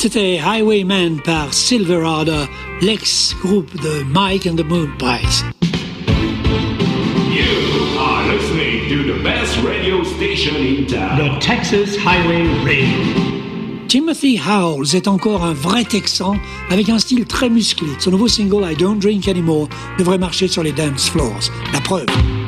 C'était Highwayman par Silverado, l'ex-groupe de Mike and the Moon Pies. You are listening to the best radio station in town. The Texas Highway Radio. Timothy Howells est encore un vrai Texan avec un style très musclé. Son nouveau single I Don't Drink Anymore devrait marcher sur les dance floors. La preuve.